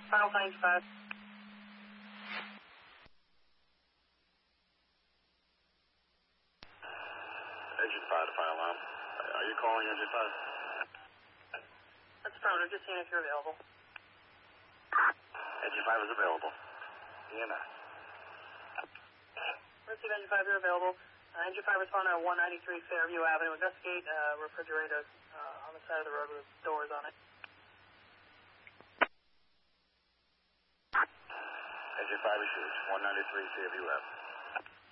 Final 95. Engine 5 to fire alarm. Are you calling Engine 5? That's affirmative. Just seeing if you're available. Engine 5 is available. EMS. Receive Engine 5, you're available. Engine 5 responding at 193 Fairview Avenue. Investigate refrigerator on the side of the road with doors on it. Engine 5 issues. 193 Fairview Avenue.